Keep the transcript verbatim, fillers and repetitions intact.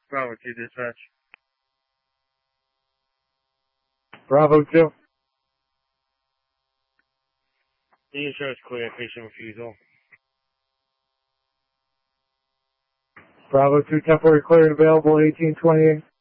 Bravo two dispatch. Bravo two. The insurance clear, patient refusal. Bravo two, temporary clear and available, eighteen twenty-eight.